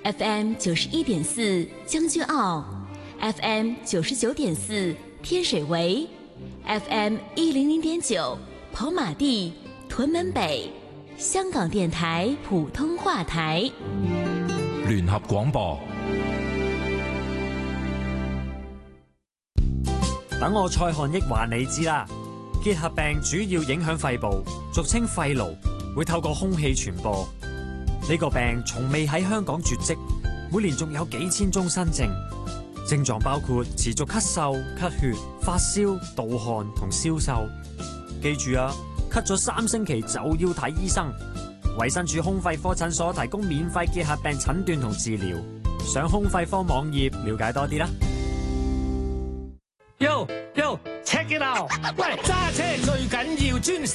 FM 91.4将军澳 ，FM 99.4天水围 ，FM 100.9跑马地屯门北，香港電台普通話台， 聯合廣播。 等我蔡漢益話你知啦。結核病主要影響肺部，俗稱肺癆，會透過空氣傳播。呢個病從未喺香港絕跡，每年仲有幾千宗新症。症狀包括持續咳嗽、咳血、發燒、盜汗同消瘦。記住啊，咳咗3星期就要睇醫生。衛生署胸肺科診所提供免費結核病診斷同治療，上胸肺科網頁了解多啲啦。 Yo，check it out！ 喂，揸車最緊要專心。